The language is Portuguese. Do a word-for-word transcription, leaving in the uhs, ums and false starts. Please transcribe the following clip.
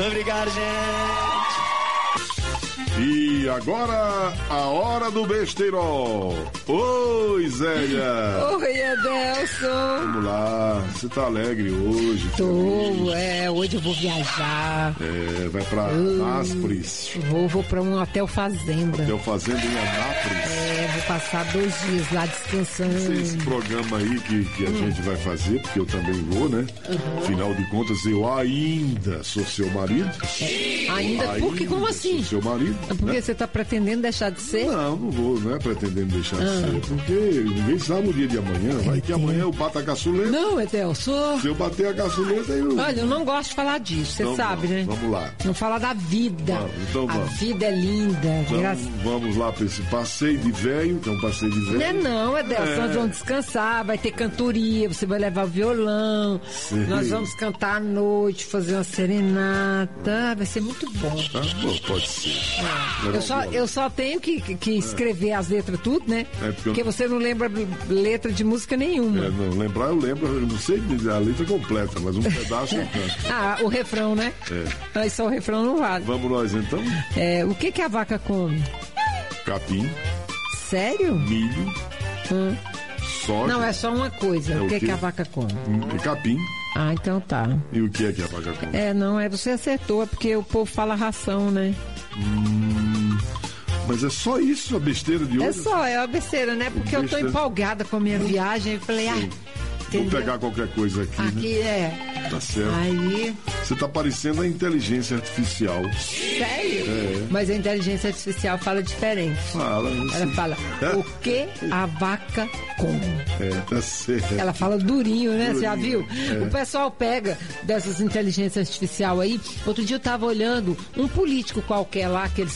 Obrigado, gente. E agora, a hora do besteirol. Oi, Zélia. Oi, Adelson. Vamos lá, você tá alegre hoje? Tô, feliz. é, hoje eu vou viajar. É, vai pra Uh, Anápolis. Vou, vou pra um hotel fazenda. Hotel Fazenda em Anápolis. É, vou passar dois dias lá descansando. Esse programa aí que, que a hum. gente vai fazer, porque eu também vou, né? Uhum. Afinal de contas, eu ainda sou seu marido. É, ainda? Por que? Ainda Como assim? sou seu marido. É porque né? você tá pretendendo deixar de ser? Não, não vou, não é pretendendo deixar de Ah. ser, porque ninguém sabe o dia de amanhã. Vai que amanhã eu bato a caçuleta. Não, Adelson. Se eu bater a caçuleta, eu... Olha, eu não gosto de falar disso, você Então, sabe, vamos, né? Vamos lá. Não falar da vida. Vamos, então a vamos. vida é linda. Então, Gra... vamos lá para esse passeio de velho, que é um passeio de velho. Não é não, Adelson. É. Nós vamos descansar, vai ter cantoria, você vai levar o violão. Sim. Nós vamos cantar à noite, fazer uma serenata. Vai ser muito bom. Ah, bom, pode ser. Levar Eu só, o violão. eu só tenho que, que- que escrever as letras tudo, né? É, porque porque eu- você não lembra letra de música nenhuma. É, não, lembrar eu lembro, eu não sei a letra completa, mas um pedaço eu canto. Ah, o refrão, né? É. Mas só o refrão não vale. Vamos nós então? É, o que que a vaca come? Capim, Sério? milho, Hum. soja. Não, é só uma coisa. É o o que quê? que a vaca come? hum, capim. Ah, então tá. E o que é que a vaca come? É, não, é você acertou, é porque o povo fala ração, né? Hum, mas é só isso a besteira de hoje? É só, é uma besteira, né? Porque eu tô Besteira. empolgada com a minha viagem e falei, ah, Vou entendeu? pegar qualquer coisa aqui, Aqui né? é. Tá certo. Aí. Você tá parecendo a inteligência artificial. Sério? É. Mas a inteligência artificial fala diferente. Fala, Ela assim. fala, o que a vaca come? É, tá certo. Ela fala durinho, né? Você já Durinho, viu? é. O pessoal pega dessas inteligências artificiais aí. Outro dia eu tava olhando um político qualquer lá, que eles